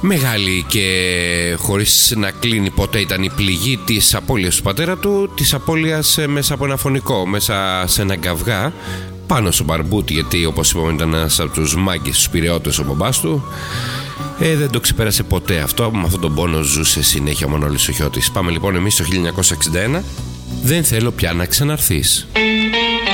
Μεγάλη και χωρίς να κλείνει ποτέ ήταν η πληγή της απώλειας του πατέρα του, της απώλειας μέσα από ένα φωνικό, μέσα σε ένα καυγά πάνω στο μπαρμπούτι, γιατί όπως είπαμε ήταν ένας από τους μάγκες, τους πειραιώτες ο μπαμπάς του. Δεν το ξεπέρασε ποτέ αυτό, με αυτόν τον πόνο ζούσε συνέχεια ο Μανώλης ο Χιώτης. Πάμε λοιπόν εμείς το 1961, δεν θέλω πια να ξαναρθείς.